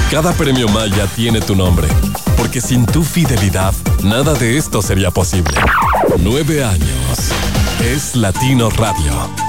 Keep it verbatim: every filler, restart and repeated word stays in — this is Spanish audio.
Cada premio Maya tiene tu nombre, porque sin tu fidelidad, nada de esto sería posible. Nueve años. Es Latino Radio.